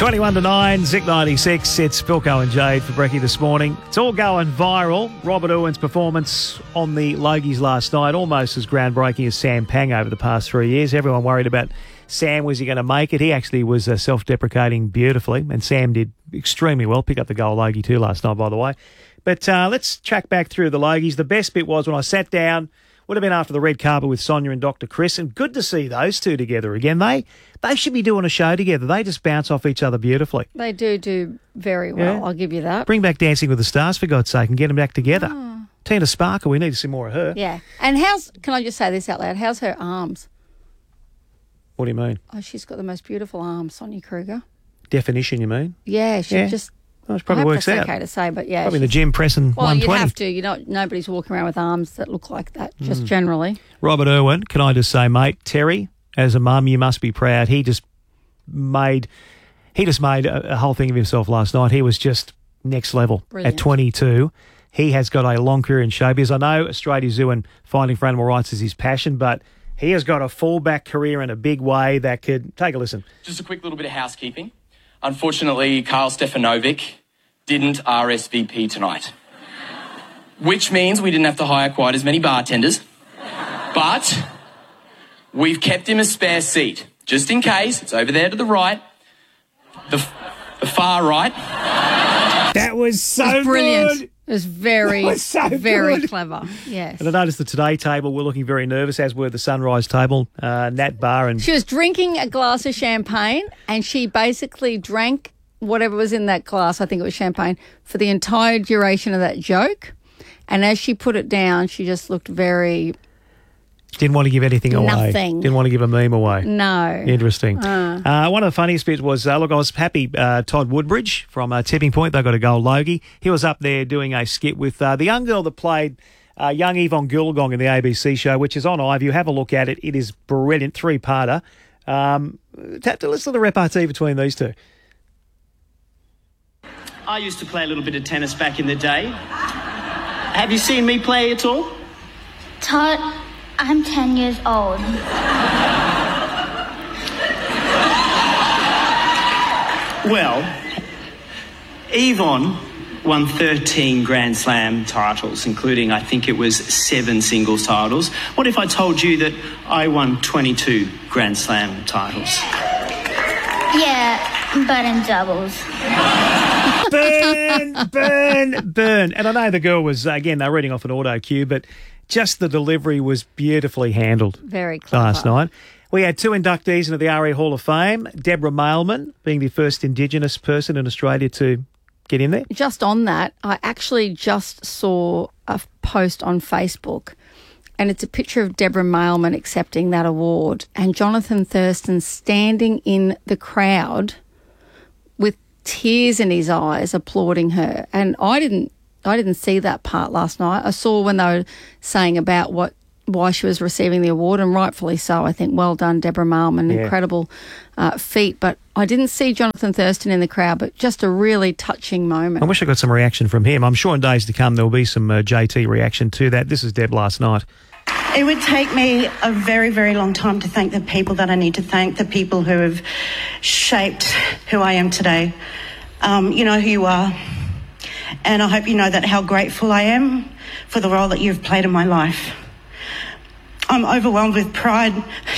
21 to 9, Zik 96. It's Philco and Jade for Brekkie this morning. It's all going viral. Robert Irwin's performance on the Logies last night, almost as groundbreaking as Sam Pang over the past 3 years. Everyone worried about Sam, was he going to make it? He actually was self-deprecating beautifully, and Sam did extremely well. Picked up the goal Logie too last night, by the way. But let's track back through the Logies. The best bit was when I sat down, would have been after the red carpet with Sonia and Dr. Chris, and good to see those two together again. They should be doing a show together. They just bounce off each other beautifully. They do very well, yeah. I'll give you that. Bring back Dancing with the Stars, for God's sake, and get them back together. Oh. Tina Sparker, we need to see more of her. Yeah. And can I just say this out loud, how's her arms? What do you mean? Oh, she's got the most beautiful arms, Sonia Kruger. Definition, you mean? Yeah, just... Well, it probably works out. That's okay to say, but yeah. Probably in the gym pressing 120. Well, you have to. Nobody's walking around with arms that look like that, just generally. Robert Irwin, can I just say, mate, Terry, as a mum, you must be proud. He just made a whole thing of himself last night. He was just next level. Brilliant. At 22. He has got a long career in showbiz. I know Australia Zoo and fighting for animal rights is his passion, but he has got a fallback career in a big way that could... Take a listen. Just a quick little bit of housekeeping. Unfortunately, Karl Stefanovic didn't RSVP tonight, which means we didn't have to hire quite as many bartenders, but we've kept him a spare seat, just in case. It's over there to the right, the far right. That was so brilliant. Good. It was very clever. Yes. And I noticed the Today table were looking very nervous, as were the Sunrise table, Nat Bar. And she was drinking a glass of champagne, and she basically drank whatever was in that glass, I think it was champagne, for the entire duration of that joke. And as she put it down, she just looked very... Didn't want to give anything away. Nothing. Didn't want to give a meme away. No. Interesting. One of the funniest bits was, I was happy, Todd Woodbridge from Tipping Point, they got a goal Logie. He was up there doing a skit with the young girl that played young Yvonne Goolagong in the ABC show, which is on iView. Have a look at it. It is brilliant, three-parter. Listen to the repartee between these two. I used to play a little bit of tennis back in the day. Have you seen me play at all? Todd, I'm 10 years old. Well, Yvonne won 13 Grand Slam titles, including, I think it was 7 singles titles. What if I told you that I won 22 Grand Slam titles? Yeah, but in doubles. Burn. And I know the girl was, again, they're reading off an auto cue, but just the delivery was beautifully handled. Very clever. Last night. We had 2 inductees into the RE Hall of Fame. Deborah Mailman being the first Indigenous person in Australia to get in there. Just on that, I actually just saw a post on Facebook, and it's a picture of Deborah Mailman accepting that award, and Jonathan Thurston standing in the crowd with tears in his eyes applauding her. And I didn't see that part last night. I saw when they were saying about why she was receiving the award, and rightfully so. I think well done, Deborah Mailman, incredible feat. But I didn't see Jonathan Thurston in the crowd, but just a really touching moment. I wish I got some reaction from him. I'm sure in days to come there will be some JT reaction to that. This is Deb last night. It would take me a very, very long time to thank the people that I need to thank, the people who have shaped who I am today. You know who you are. And I hope you know that how grateful I am for the role that you've played in my life. I'm overwhelmed with pride